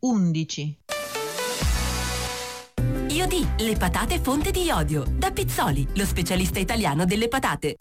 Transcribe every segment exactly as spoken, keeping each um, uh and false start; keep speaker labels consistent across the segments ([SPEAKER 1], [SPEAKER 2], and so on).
[SPEAKER 1] undici.
[SPEAKER 2] Iodi, le patate fonte di iodio. Da Pezzoli, lo specialista italiano delle patate.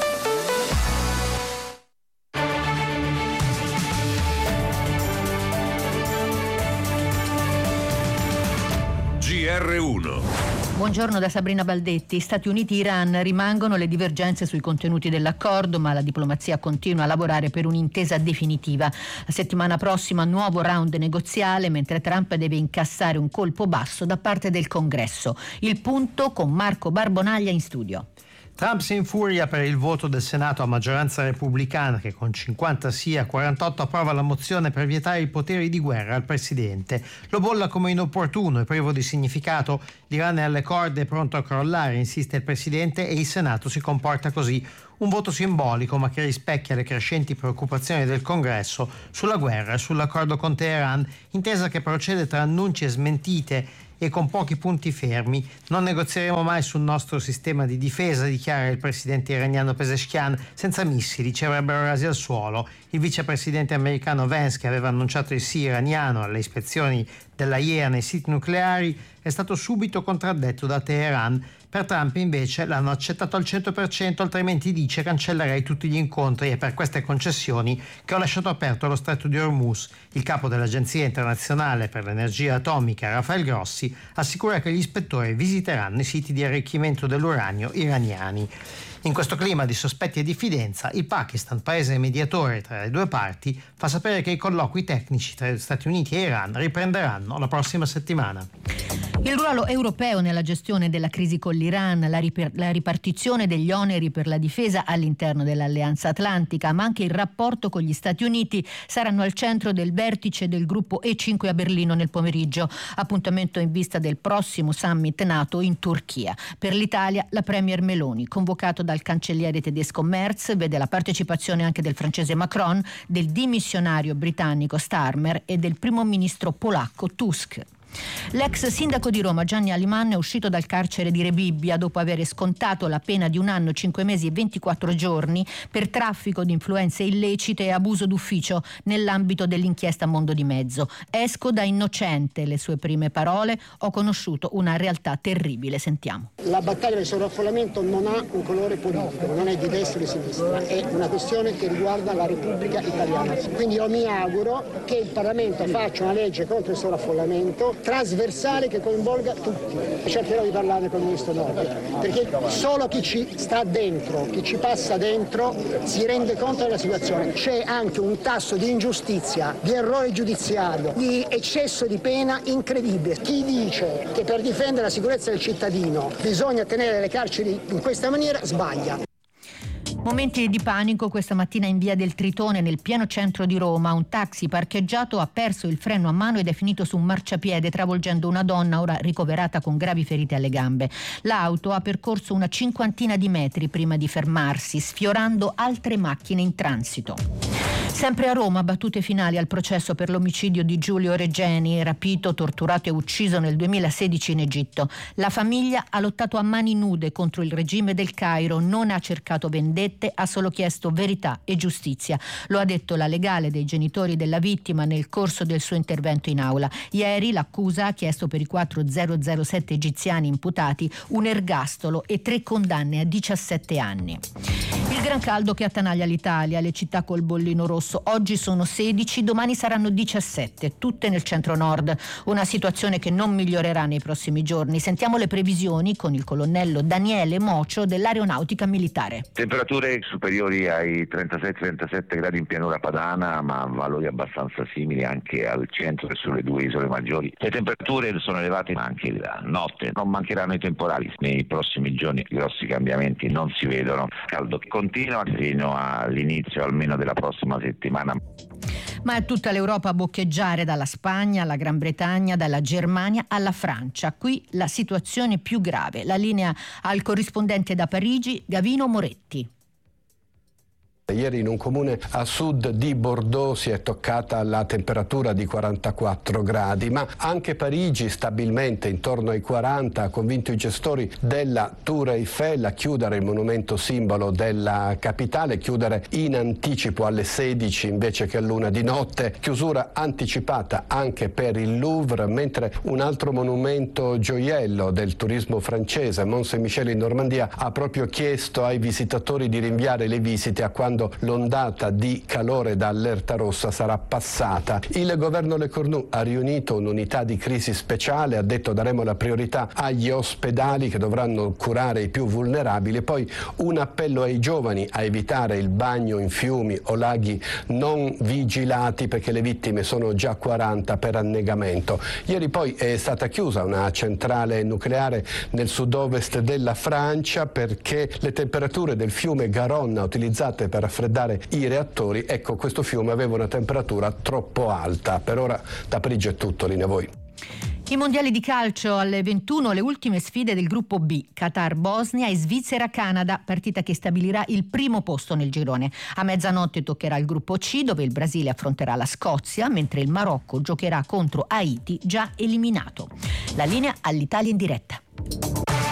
[SPEAKER 3] G R uno.
[SPEAKER 4] Buongiorno da Sabrina Baldetti. Stati Uniti-Iran rimangono le divergenze sui contenuti dell'accordo, ma la diplomazia continua a lavorare per un'intesa definitiva. La settimana prossima nuovo round negoziale, mentre Trump deve incassare un colpo basso da parte del Congresso. Il punto con Marco Barbonaglia in studio.
[SPEAKER 5] Trump si infuria per il voto del Senato a maggioranza repubblicana che con cinquanta sì a quarantotto approva la mozione per vietare i poteri di guerra al presidente. Lo bolla come inopportuno e privo di significato. L'Iran è alle corde, pronto a crollare, insiste il presidente, e il Senato si comporta così. Un voto simbolico ma che rispecchia le crescenti preoccupazioni del Congresso sulla guerra e sull'accordo con Teheran, intesa che procede tra annunci e smentite e con pochi punti fermi. Non negozieremo mai sul nostro sistema di difesa, dichiara il presidente iraniano Pezeshkian. Senza missili ci avrebbero rasi al suolo. Il vicepresidente americano Vance, che aveva annunciato il sì iraniano alle ispezioni della I E A nei siti nucleari, è stato subito contraddetto da Teheran. Per Trump invece l'hanno accettato al cento per cento, altrimenti dice cancellerei tutti gli incontri, e per queste concessioni che ho lasciato aperto lo stretto di Hormuz. Il capo dell'Agenzia internazionale per l'energia atomica, Rafael Grossi, assicura che gli ispettori visiteranno i siti di arricchimento dell'uranio iraniani. In questo clima di sospetti e diffidenza, il Pakistan, paese mediatore tra le due parti, fa sapere che i colloqui tecnici tra gli Stati Uniti e Iran riprenderanno la prossima settimana.
[SPEAKER 4] Il ruolo europeo nella gestione della crisi con l'Iran, la, riper- la ripartizione degli oneri per la difesa all'interno dell'Alleanza Atlantica, ma anche il rapporto con gli Stati Uniti saranno al centro del vertice del gruppo E cinque a Berlino nel pomeriggio. Appuntamento in vista del prossimo summit NATO in Turchia. Per l'Italia la premier Meloni, convocato dal cancelliere tedesco Merz, vede la partecipazione anche del francese Macron, del dimissionario britannico Starmer e del primo ministro polacco Tusk. L'ex sindaco di Roma Gianni Aliman è uscito dal carcere di Rebibbia dopo aver scontato la pena di un anno, cinque mesi e ventiquattro giorni per traffico di influenze illecite e abuso d'ufficio nell'ambito dell'inchiesta Mondo di Mezzo. Esco da innocente, le sue prime parole: ho conosciuto una realtà terribile. Sentiamo.
[SPEAKER 6] La battaglia del sovraffollamento non ha un colore politico, non è di destra o di sinistra, è una questione che riguarda la Repubblica Italiana. Quindi io mi auguro che il Parlamento faccia una legge contro il sovraffollamento trasversale che coinvolga tutti. Cercherò di parlarne con il ministro Nordio, perché solo chi ci sta dentro, chi ci passa dentro, si rende conto della situazione. C'è anche un tasso di ingiustizia, di errore giudiziario, di eccesso di pena incredibile. Chi dice che per difendere la sicurezza del cittadino bisogna tenere le carceri in questa maniera sbaglia.
[SPEAKER 4] Momenti di panico questa mattina in via del Tritone, nel pieno centro di Roma. Un taxi parcheggiato ha perso il freno a mano ed è finito su un marciapiede, travolgendo una donna ora ricoverata con gravi ferite alle gambe. L'auto ha percorso una cinquantina di metri prima di fermarsi, sfiorando altre macchine in transito. Sempre a Roma, battute finali al processo per l'omicidio di Giulio Regeni, rapito, torturato e ucciso nel duemilasedici in Egitto. La famiglia ha lottato a mani nude contro il regime del Cairo, non ha cercato vendette, ha solo chiesto verità e giustizia. Lo ha detto la legale dei genitori della vittima nel corso del suo intervento in aula. Ieri l'accusa ha chiesto per i quattro zero zero sette egiziani imputati un ergastolo e tre condanne a diciassette anni. Il gran caldo che attanaglia l'Italia, le città col bollino rosso. Oggi sono sedici, domani saranno diciassette, tutte nel centro-nord. Una situazione che non migliorerà nei prossimi giorni. Sentiamo le previsioni con il colonnello Daniele Mocio dell'Aeronautica Militare.
[SPEAKER 7] Temperature superiori ai trentasei trentasette gradi in pianura padana, ma valori abbastanza simili anche al centro e sulle due isole maggiori. Le temperature sono elevate anche la notte. Non mancheranno i temporali. Nei prossimi giorni grossi cambiamenti non si vedono. Caldo che continua fino all'inizio almeno della prossima settimana.
[SPEAKER 4] Ma è tutta l'Europa a boccheggiare, dalla Spagna alla Gran Bretagna, dalla Germania alla Francia. Qui la situazione più grave. La linea al corrispondente da Parigi, Gavino Moretti.
[SPEAKER 1] Ieri in un comune a sud di Bordeaux si è toccata la temperatura di quarantaquattro gradi, ma anche Parigi stabilmente intorno ai quaranta ha convinto i gestori della Tour Eiffel a chiudere il monumento simbolo della capitale, chiudere in anticipo alle sedici invece che all'una di notte, chiusura anticipata anche per il Louvre, mentre un altro monumento gioiello del turismo francese, Mont Saint-Michel in Normandia, ha proprio chiesto ai visitatori di rinviare le visite a quando l'ondata di calore da allerta rossa sarà passata. Il governo Lecornu ha riunito un'unità di crisi speciale, ha detto daremo la priorità agli ospedali che dovranno curare i più vulnerabili, poi un appello ai giovani a evitare il bagno in fiumi o laghi non vigilati perché le vittime sono già quaranta per annegamento. Ieri poi è stata chiusa una centrale nucleare nel sud-ovest della Francia perché le temperature del fiume Garonne utilizzate per raffreddare i reattori, ecco, questo fiume aveva una temperatura troppo alta. Per ora da Parigi è tutto, linea a voi.
[SPEAKER 4] I mondiali di calcio alle ventuno, le ultime sfide del gruppo B, Qatar-Bosnia e Svizzera-Canada, partita che stabilirà il primo posto nel girone. A mezzanotte toccherà il gruppo C, dove il Brasile affronterà la Scozia, mentre il Marocco giocherà contro Haiti, già eliminato. La linea all'Italia in diretta.